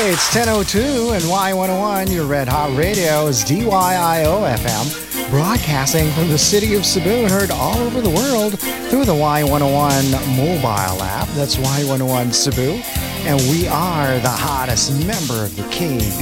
It's 10:02 and Y101, your Red Hot Radio is DYIO FM, broadcasting from the city of Cebu, heard all over the world through the Y101 mobile app. That's Y101 Cebu. And we are the hottest member of the KB